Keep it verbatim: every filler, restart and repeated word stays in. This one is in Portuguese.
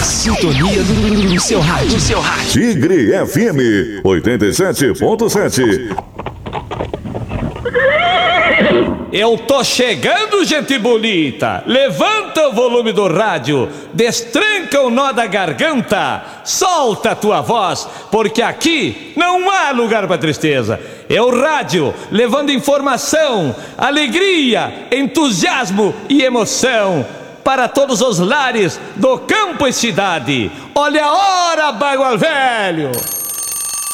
sintonia do, do seu rádio. Do seu rádio. Tigre F M oitenta e sete ponto sete. Eu tô chegando, gente bonita. Levanta o volume do rádio, destranca o nó da garganta, solta a tua voz, porque aqui não há lugar para tristeza. É o rádio levando informação, alegria, entusiasmo e emoção para todos os lares do campo e cidade. Olha a hora, Bagual Velho!